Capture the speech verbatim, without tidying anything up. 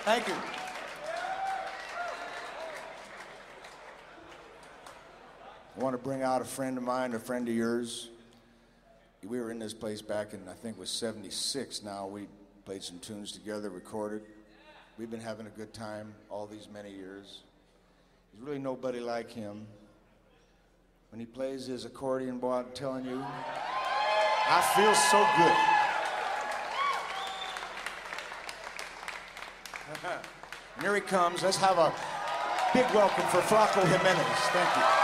Thank you. I want to bring out a friend of mine, a friend of yours. We were in this place back in, I think it was seventy-six now. We played some tunes together, recorded. We've been having a good time all these many years. There's really nobody like him. When he plays his accordion, boy, I'm telling you, I feel so good. And here he comes. Let's have a big welcome for Flaco Jimenez. Thank you.